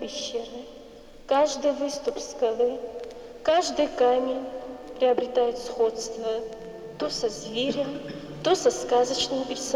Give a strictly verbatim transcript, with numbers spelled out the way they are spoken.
пещеры, каждый выступ скалы, каждый камень приобретает сходство то со зверем, то со сказочным персонажем.